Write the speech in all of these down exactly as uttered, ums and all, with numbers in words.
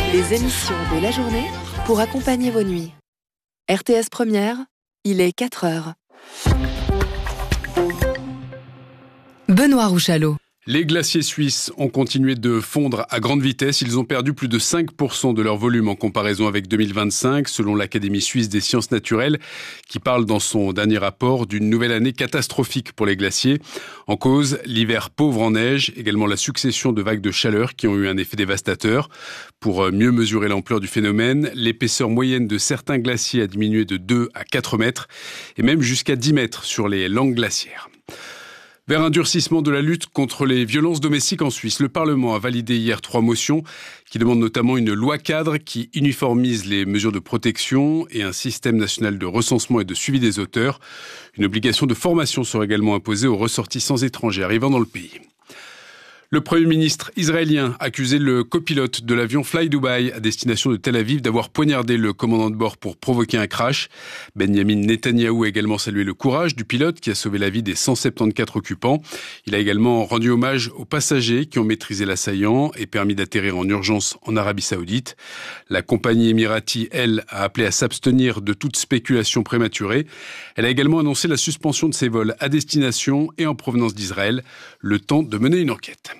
Les émissions de la journée pour accompagner vos nuits. R T S Première, il est quatre heures. Benoît Rouchalot. Les glaciers suisses ont continué de fondre à grande vitesse. Ils ont perdu plus de cinq pour cent de leur volume en comparaison avec deux mille vingt-cinq, selon l'Académie suisse des sciences naturelles, qui parle dans son dernier rapport d'une nouvelle année catastrophique pour les glaciers. En cause, l'hiver pauvre en neige, également la succession de vagues de chaleur qui ont eu un effet dévastateur. Pour mieux mesurer l'ampleur du phénomène, l'épaisseur moyenne de certains glaciers a diminué de deux à quatre mètres, et même jusqu'à dix mètres sur les langues glaciaires. Vers un durcissement de la lutte contre les violences domestiques en Suisse, le Parlement a validé hier trois motions qui demandent notamment une loi cadre qui uniformise les mesures de protection et un système national de recensement et de suivi des auteurs. Une obligation de formation sera également imposée aux ressortissants étrangers arrivant dans le pays. Le Premier ministre israélien a accusé le copilote de l'avion Fly Dubai à destination de Tel Aviv d'avoir poignardé le commandant de bord pour provoquer un crash. Benjamin Netanyahou a également salué le courage du pilote qui a sauvé la vie des cent soixante-quatorze occupants. Il a également rendu hommage aux passagers qui ont maîtrisé l'assaillant et permis d'atterrir en urgence en Arabie Saoudite. La compagnie émirati, elle, a appelé à s'abstenir de toute spéculation prématurée. Elle a également annoncé la suspension de ses vols à destination et en provenance d'Israël, le temps de mener une enquête.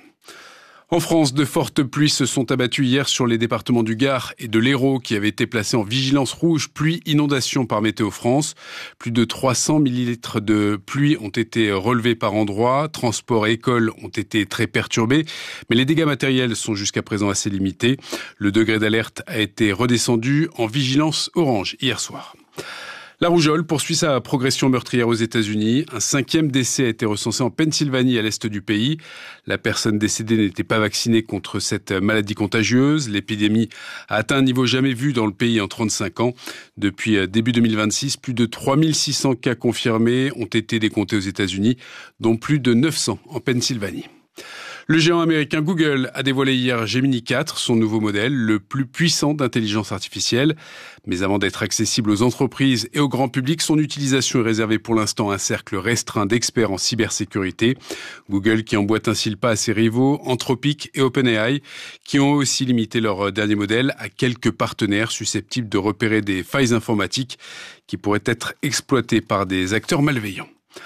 En France, de fortes pluies se sont abattues hier sur les départements du Gard et de l'Hérault qui avaient été placés en vigilance rouge pluie-inondation par Météo France. Plus de trois cents millilitres de pluie ont été relevés par endroits. Transport et école ont été très perturbés, mais les dégâts matériels sont jusqu'à présent assez limités. Le degré d'alerte a été redescendu en vigilance orange hier soir. La rougeole poursuit sa progression meurtrière aux États-Unis. Un cinquième décès a été recensé en Pennsylvanie, à l'est du pays. La personne décédée n'était pas vaccinée contre cette maladie contagieuse. L'épidémie a atteint un niveau jamais vu dans le pays en trente-cinq ans. Depuis début deux mille vingt-six, plus de trois mille six cents cas confirmés ont été décomptés aux États-Unis, dont plus de neuf cents en Pennsylvanie. Le géant américain Google a dévoilé hier Gemini quatre, son nouveau modèle, le plus puissant d'intelligence artificielle. Mais avant d'être accessible aux entreprises et au grand public, son utilisation est réservée pour l'instant à un cercle restreint d'experts en cybersécurité. Google qui emboîte ainsi le pas à ses rivaux, Anthropic et OpenAI, qui ont aussi limité leur dernier modèle à quelques partenaires susceptibles de repérer des failles informatiques qui pourraient être exploitées par des acteurs malveillants.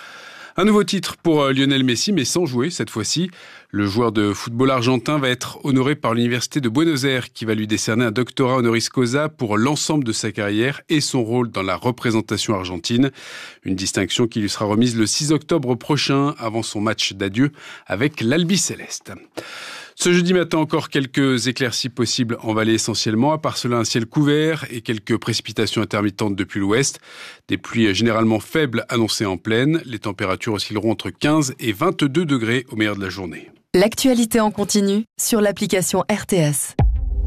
Un nouveau titre pour Lionel Messi, mais sans jouer cette fois-ci. Le joueur de football argentin va être honoré par l'Université de Buenos Aires qui va lui décerner un doctorat honoris causa pour l'ensemble de sa carrière et son rôle dans la représentation argentine. Une distinction qui lui sera remise le six octobre prochain avant son match d'adieu avec l'Albiceleste. Ce jeudi matin, encore quelques éclaircies possibles en vallée essentiellement. À part cela, un ciel couvert et quelques précipitations intermittentes depuis l'ouest. Des pluies généralement faibles annoncées en plaine. Les températures oscilleront entre quinze et vingt-deux degrés au meilleur de la journée. L'actualité en continu sur l'application R T S.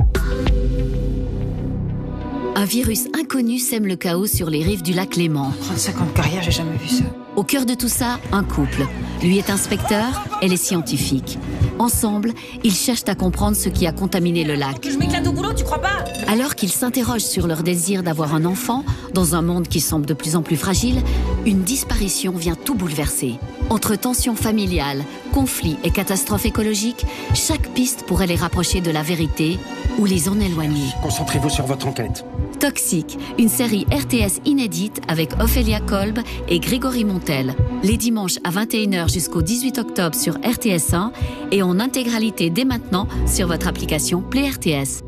Un virus inconnu sème le chaos sur les rives du lac Léman. trente-cinq ans de carrière, j'ai jamais vu ça. Au cœur de tout ça, un couple. Lui est inspecteur, elle est scientifique. Ensemble, ils cherchent à comprendre ce qui a contaminé le lac. Je m'éclate au boulot, tu crois pas? Alors qu'ils s'interrogent sur leur désir d'avoir un enfant, dans un monde qui semble de plus en plus fragile, une disparition vient tout bouleverser. Entre tensions familiales, conflits et catastrophes écologiques, chaque piste pourrait les rapprocher de la vérité ou les en éloigner. Concentrez-vous sur votre enquête. Toxique, une série R T S inédite avec Ophélia Kolb et Grégory Montel. Les dimanches à vingt et une heures jusqu'au dix-huit octobre sur R T S un et en intégralité dès maintenant sur votre application Play R T S.